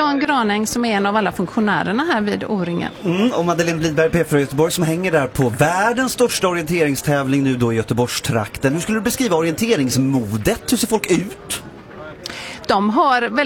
Jan Granäng som är en av alla funktionärerna här vid O-ringen. Och Madeleine Blidberg, PF från Göteborg, som hänger där på världens största orienteringstävling nu då i Göteborgstrakten. Hur skulle du beskriva orienteringsmodet? Hur ser folk ut? De har